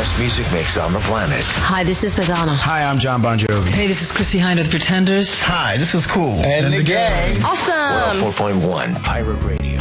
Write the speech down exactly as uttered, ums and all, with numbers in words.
best music mix on the planet. Hi, this is Madonna. Hi, I'm John Bon Jovi. Hey, this is Chrissy Hynde of The Pretenders. Hi, this is Cool. And, and the gang. Awesome. one oh four point one Pirate Radio.